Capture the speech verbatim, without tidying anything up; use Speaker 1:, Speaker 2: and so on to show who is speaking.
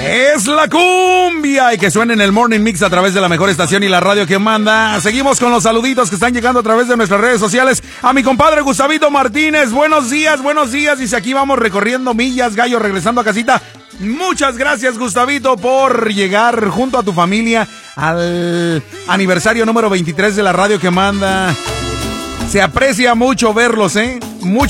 Speaker 1: Es la cumbia y que suene en el Morning Mix a través de la mejor estación y la radio que manda. Seguimos con los saluditos que están llegando a través de nuestras redes sociales. A mi compadre Gustavito Martínez, buenos días, buenos días. Dice, aquí vamos recorriendo millas, gallo, regresando a casita. Muchas gracias, Gustavito, por llegar junto a tu familia al aniversario número veintitrés de la radio que manda. Se aprecia mucho verlos, ¿eh? Muchas